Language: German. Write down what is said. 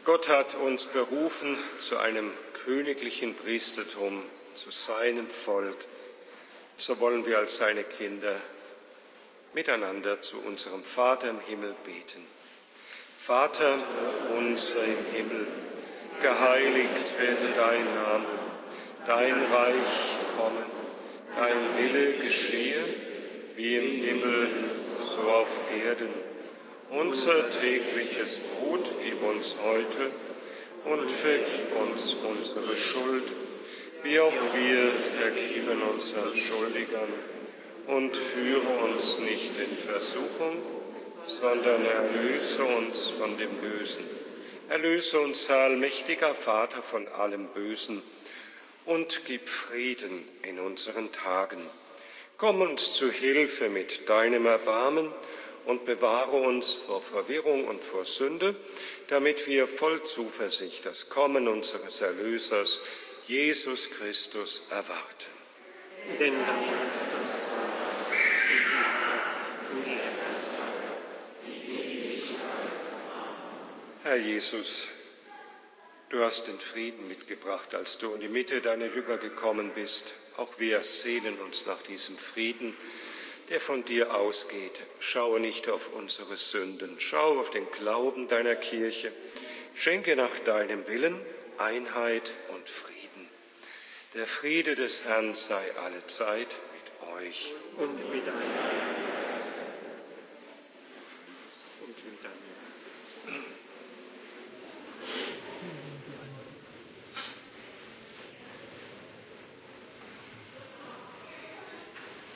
Gott hat uns berufen zu einem königlichen Priestertum, zu seinem Volk. So wollen wir als seine Kinder miteinander zu unserem Vater im Himmel beten. Vater unser im Himmel, geheiligt werde dein Name, dein Reich komme, dein Wille geschehe, wie im Himmel, so auf Erden. Unser tägliches Brot gib uns heute und vergib uns unsere Schuld, wie auch wir vergeben unseren Schuldigern. Und führe uns nicht in Versuchung, sondern erlöse uns von dem Bösen. Erlöse uns, allmächtiger Vater, von allem Bösen und gib Frieden in unseren Tagen. Komm uns zu Hilfe mit deinem Erbarmen und bewahre uns vor Verwirrung und vor Sünde, damit wir voll Zuversicht das Kommen unseres Erlösers, Jesus Christus, erwarten. Denn dein ist das Reich und die Herrlichkeit. Herr Jesus, du hast den Frieden mitgebracht, als du in die Mitte deiner Jünger gekommen bist. Auch wir sehnen uns nach diesem Frieden, der von dir ausgeht. Schaue nicht auf unsere Sünden, schau auf den Glauben deiner Kirche. Schenke nach deinem Willen Einheit und Frieden. Der Friede des Herrn sei allezeit mit euch. Und mit deinem